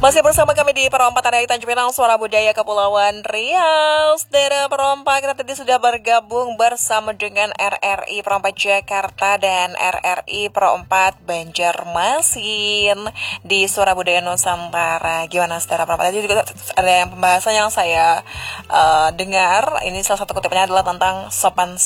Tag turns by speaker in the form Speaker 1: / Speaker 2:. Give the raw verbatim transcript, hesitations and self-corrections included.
Speaker 1: Masih bersama kami di Perompak Tanah Tanjung Pinang, Suara Budaya Kepulauan Riau. Saudara Perompak, kita tadi sudah bergabung bersama dengan R R I Perompak Jakarta dan R R I Perompak Banjarmasin di Suara Budaya Nusantara. Gimana saudara Perompak? Tadi juga ada yang pembahasan yang saya uh, dengar. Ini salah satu kutipannya adalah tentang sopan